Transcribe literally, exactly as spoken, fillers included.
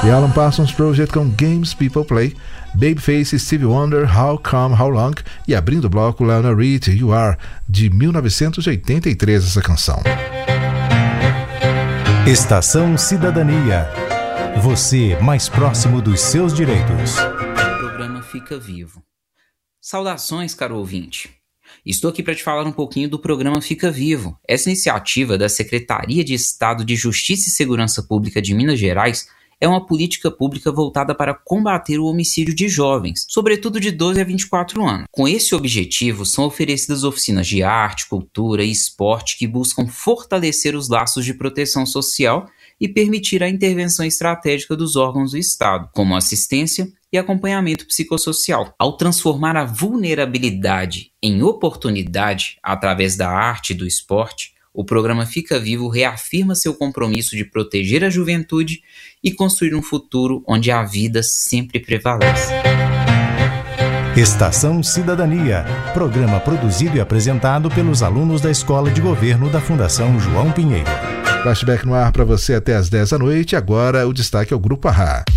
The Alan Parsons Project com Games People Play, Babyface, Stevie Wonder, How Come, How Long, e abrindo o bloco Lionel Rich, You Are, de mil novecentos e oitenta e três, essa canção. Estação Cidadania. Você mais próximo dos seus direitos. O programa Fica Vivo. Saudações, caro ouvinte. Estou aqui para te falar um pouquinho do programa Fica Vivo. Essa iniciativa da Secretaria de Estado de Justiça e Segurança Pública de Minas Gerais é uma política pública voltada para combater o homicídio de jovens, sobretudo de doze a vinte e quatro anos. Com esse objetivo, são oferecidas oficinas de arte, cultura e esporte que buscam fortalecer os laços de proteção social e permitir a intervenção estratégica dos órgãos do Estado, como assistência e acompanhamento psicossocial. Ao transformar a vulnerabilidade em oportunidade através da arte e do esporte, o programa Fica Vivo reafirma seu compromisso de proteger a juventude e construir um futuro onde a vida sempre prevalece. Estação Cidadania, programa produzido e apresentado pelos alunos da Escola de Governo da Fundação João Pinheiro. Flashback no ar para você até às dez da noite. Agora o destaque é o Grupo A H A.